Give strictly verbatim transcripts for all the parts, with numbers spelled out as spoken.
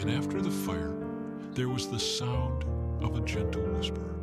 And after the fire, there was the sound of a gentle whisper.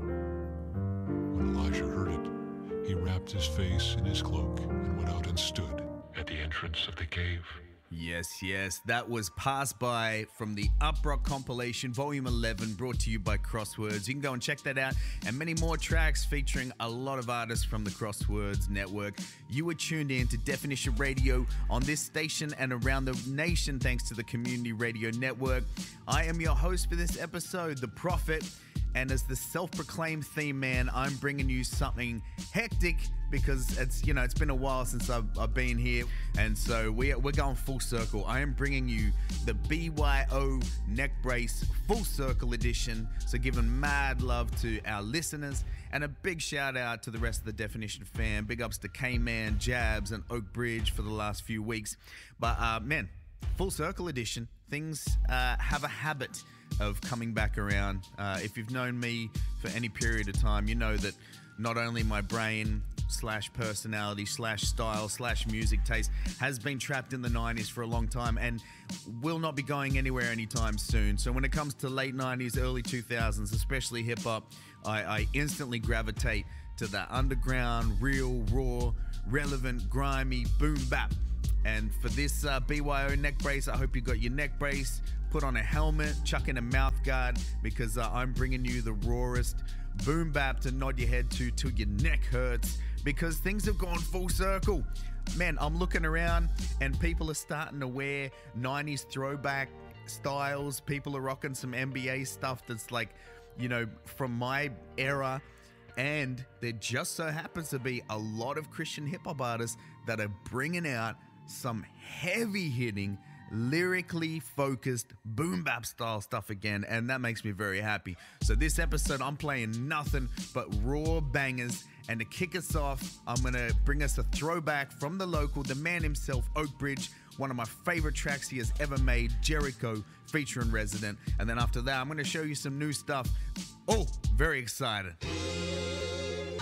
When Elijah heard it, he wrapped his face in his cloak and went out and stood at the entrance of the cave. Yes, yes, that was Pass By from the Uprock compilation, Volume eleven, brought to you by Crosswords. You can go and check that out, and many more tracks featuring a lot of artists from the Crosswords Network. You were tuned in to Definition Radio on this station and around the nation thanks to the Community Radio Network. I am your host for this episode, The Prophet, and as the self-proclaimed theme man, I'm bringing you something hectic because it's, you know, it's been a while since I've, I've been here, and so we, we're going full circle. I am bringing you the B Y O Neck Brace Full Circle Edition, so giving mad love to our listeners, and a big shout out to the rest of the Definition fam. Big ups to K-Man, Jabs, and Oak Bridge for the last few weeks. But uh, man, Full Circle Edition, things uh, have a habit of coming back around. Uh, if you've known me for any period of time, you know that not only my brain slash personality slash style slash music taste has been trapped in the nineties for a long time and will not be going anywhere anytime soon. So when it comes to late nineties, early two thousands, especially hip hop, I, I instantly gravitate to that underground, real, raw, relevant, grimy boom bap. And for this uh, B Y O neck brace, I hope you got your neck brace, put on a helmet, chuck in a mouth guard, because uh, I'm bringing you the rawest boom bap to nod your head to till your neck hurts, because things have gone full circle. Man, I'm looking around and people are starting to wear nineties throwback styles. People are rocking some N B A stuff that's like, you know, from my era. And there just so happens to be a lot of Christian hip hop artists that are bringing out some heavy hitting, lyrically focused boom bap style stuff again, and that makes me very happy. So this episode I'm playing nothing but raw bangers, and to kick us off I'm gonna bring us a throwback from the local, the man himself, Oak Bridge, one of my favorite tracks he has ever made, Jericho featuring Resident. And then after that I'm gonna show you some new stuff. Oh, very excited.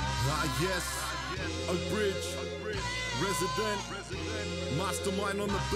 Ah yes, Oak Bridge, Resident, Mastermind on the beat.